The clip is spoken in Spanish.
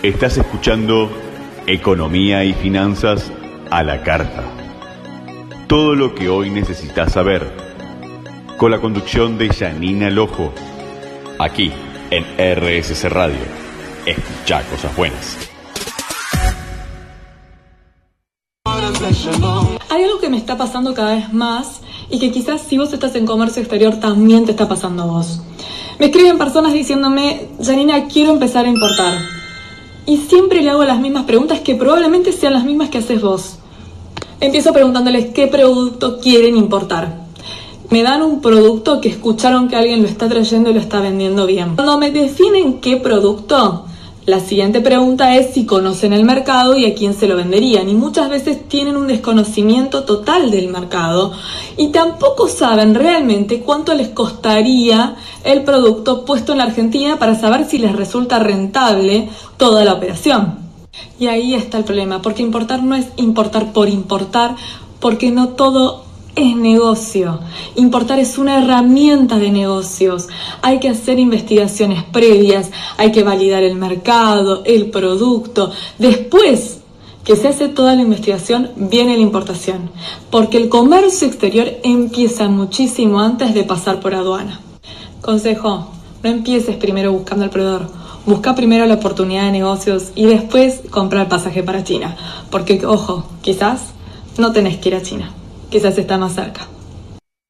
Estás escuchando Economía y Finanzas a la Carta. Todo lo que hoy necesitas saber. Con la conducción de Janina Lojo. Aquí en RSC Radio. Escuchá cosas buenas. Hay algo que me está pasando cada vez más y que quizás si vos estás en comercio exterior también te está pasando a vos. Me escriben personas diciéndome, Janina, quiero empezar a importar. Y siempre le hago las mismas preguntas que probablemente sean las mismas que haces vos. Empiezo preguntándoles qué producto quieren importar. Me dan un producto que escucharon que alguien lo está trayendo y lo está vendiendo bien. Cuando me definen qué producto, la siguiente pregunta es si conocen el mercado y a quién se lo venderían. Y muchas veces tienen un desconocimiento total del mercado y tampoco saben realmente cuánto les costaría el producto puesto en la Argentina para saber si les resulta rentable toda la operación. Y ahí está el problema, porque importar no es importar por importar, porque no todo es negocio. Importar es una herramienta de negocios. Hay que hacer investigaciones previas, hay que validar el mercado, el producto. Después que se hace toda la investigación, viene la importación. Porque el comercio exterior empieza muchísimo antes de pasar por aduana. Consejo, no empieces primero buscando al proveedor. Busca primero la oportunidad de negocios y después compra el pasaje para China. Porque, ojo, quizás no tenés que ir a China. Quizás está más cerca.